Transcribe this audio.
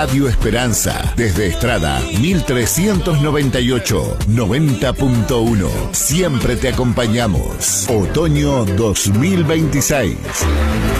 Radio Esperanza, desde Estrada, 1398, 90.1. Siempre te acompañamos. Otoño 2026.